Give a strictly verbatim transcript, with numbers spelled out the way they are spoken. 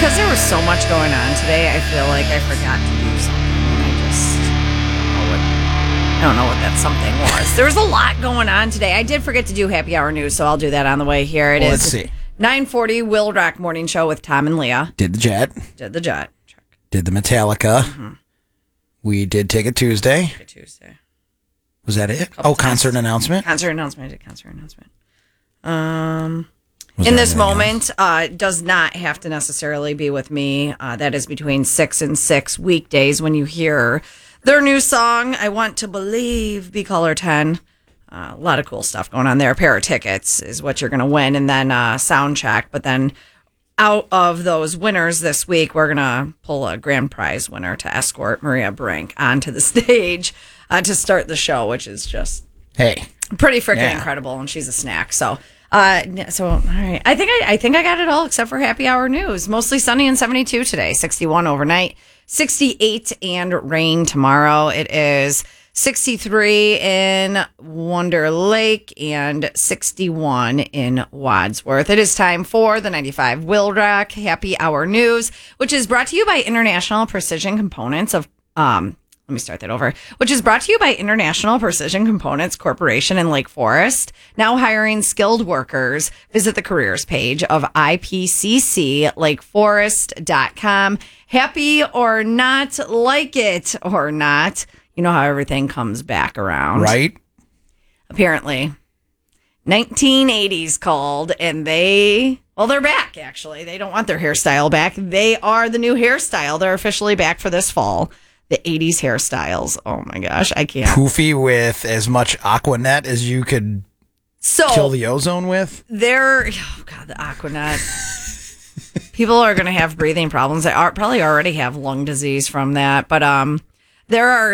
because there was so much going on today, I feel like I forgot to do something. And I just don't know what, I don't know what that something was. There was a lot going on today. I did forget to do happy hour news, so I'll do that on the way here. It well, is let's see. nine forty Will Rock Morning Show with Tom and Leah. Did the Jet. Did the Jet. Check. Did the Metallica. Mm-hmm. We did Take It Tuesday. Take It Tuesday. Was that it? Oh, concert times. announcement? Concert announcement. I did concert announcement. Um... In this moment, uh, does not have to necessarily be with me. Uh, that is between six and six weekdays when you hear their new song, I Want to Believe, Be Color ten. Uh, a lot of cool stuff going on there. A pair of tickets is what you're going to win, and then uh, sound check. But then out of those winners this week, we're going to pull a grand prize winner to escort Maria Brink onto the stage uh, to start the show, which is just hey, pretty freaking yeah. incredible. And she's a snack. So. Uh, so all right, I think I, I think I got it all except for happy hour news. Mostly sunny and seventy-two today, sixty-one overnight, sixty-eight and rain tomorrow. It is sixty-three in Wonder Lake and sixty-one in Wadsworth. It is time for the ninety-five Will Rock Happy Hour News, which is brought to you by International Precision Components of um. Let me start that over, which is brought to you by International Precision Components Corporation in Lake Forest. Now hiring skilled workers. Visit the careers page of I P C C lake forest dot com. Happy or not, like it or not, you know how everything comes back around. Right. Apparently. nineteen eighties called, and they, well, they're back, actually. They don't want their hairstyle back. They are the new hairstyle. They're officially back for this fall. The eighties hairstyles. Oh my gosh, I can't. Poofy with as much Aquanet as you could so, kill the ozone with. They're, oh God, the Aquanet. People are going to have breathing problems. They are, probably already have lung disease from that. But um, there are